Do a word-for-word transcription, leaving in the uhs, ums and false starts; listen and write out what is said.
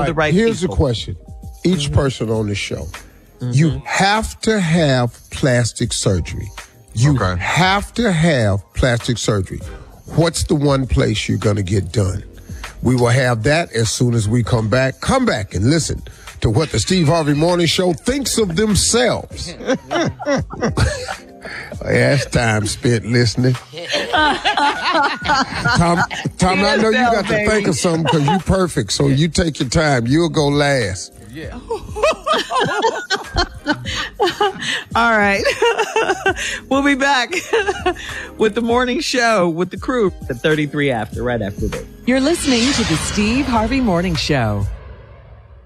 right, the right here's people. the question. Each mm-hmm. person on the show, mm-hmm. you have to have plastic surgery. You okay. have to have plastic surgery. What's the one place you're going to get done? We will have that as soon as we come back. Come back and listen to what the Steve Harvey Morning Show thinks of themselves. That's time spent listening. Tom, Tom I know you got to think of something because you're perfect. So you take your time. You'll go last. Yeah. All right. We'll be back with the morning show with the crew at thirty-three after, right after this. You're listening to the Steve Harvey Morning Show.